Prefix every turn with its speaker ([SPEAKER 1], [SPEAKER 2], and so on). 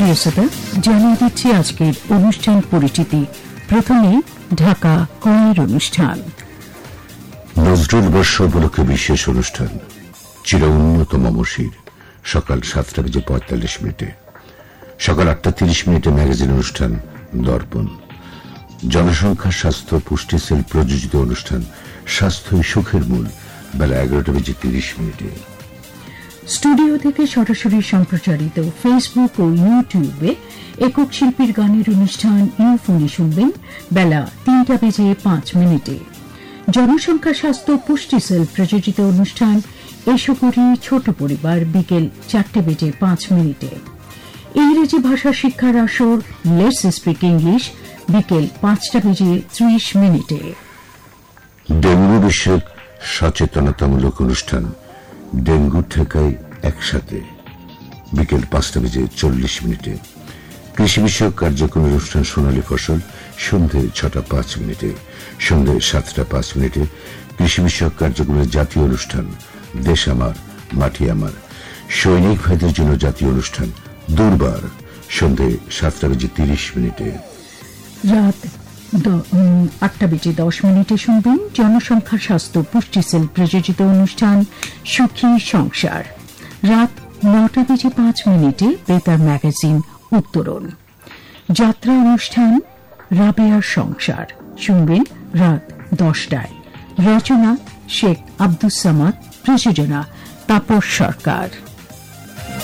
[SPEAKER 1] প্রিয় শ্রোতা, জানিয়ে দিচ্ছি আজকের অনুষ্ঠান পরিচিতি। প্রথমে ঢাকা কয়ের অনুষ্ঠান।
[SPEAKER 2] নজরুল বর্ষ উপলক্ষে বিশেষ অনুষ্ঠান চির উন্নত মমশির সকাল 7:45। সকাল 8:30 ম্যাগাজিন অনুষ্ঠান দর্পণ। জনসংখ্যা স্বাস্থ্য পুষ্টি সেল প্রযোজিত অনুষ্ঠান স্বাস্থ্যই সুখের মূল বেলা 11:30।
[SPEAKER 1] স্টুডিও থেকে সরাসরি সম্প্রচারিত ফেসবুক ও ইউটিউবে একক শিল্পীর গানের অনুষ্ঠান ইউফোনে শুনবেন বেলা 3:05। জনসংখ্যা স্বাস্থ্য পুষ্টি সেল প্রযোজিত অনুষ্ঠান এসো করি ছোট পরিবার বিকেল 4:05। ইংরেজি ভাষা শিক্ষার আসর লেটস স্পিক ইংলিশ বিকেল 5:30।
[SPEAKER 2] ডেঙ্গু বিষয়ক সচেতনতামূলক অনুষ্ঠান ডেঙ্গু ঠেকাই একসাথে বিকেল 5:40। কৃষি বিষয়ক কার্যক্রমের অনুষ্ঠান সোনালী ফসল সন্ধ্যে 6:05। সন্ধ্যে 7:05 কৃষি বিষয়ক কার্যক্রমের জাতীয় অনুষ্ঠান দেশ আমার মাটি আমার। সৈনিক ভাইদের জন্য জাতীয় অনুষ্ঠান দুর্বার সন্ধ্যে 7:30।
[SPEAKER 1] রাত 8:10 শুনবেন জনসংখ্যা স্বাস্থ্য পুষ্টি সেল প্রযোজিত অনুষ্ঠান সুখী সংসার। রাত 9:05 বেতার ম্যাগাজিন উত্তরণ। যাত্রা অনুষ্ঠান রাবেয়ার সংসার শুনবেন রাত 10টায়। রচনা শেখ আব্দুস সামাদ, প্রযোজনা তাপস সরকার।